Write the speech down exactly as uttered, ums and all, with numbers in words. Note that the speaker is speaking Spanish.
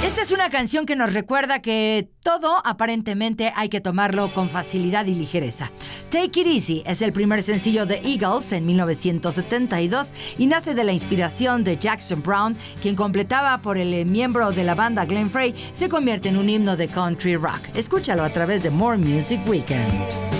Esta es una canción que nos recuerda que todo aparentemente hay que tomarlo con facilidad y ligereza. Take It Easy es el primer sencillo de Eagles en mil novecientos setenta y dos y nace de la inspiración de Jackson Browne, quien completaba por el miembro de la banda Glenn Frey, se convierte en un himno de country rock. Escúchalo a través de More Music Weekend.